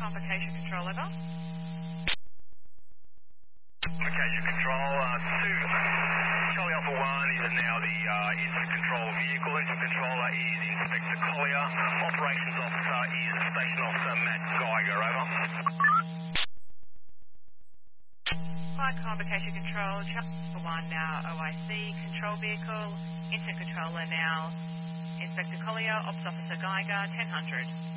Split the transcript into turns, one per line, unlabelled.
Convocation Control, over.
Convocation Control, 2 Charlie Alpha 1 is now the Instant Control vehicle. Instant Controller is Inspector Collier. Operations Officer is Station Officer Matt Geiger, over.
Hi, Convocation Control, Charlie Alpha 1 now OIC Control Vehicle. Instant Controller now Inspector Collier, Ops Officer Geiger, 1000.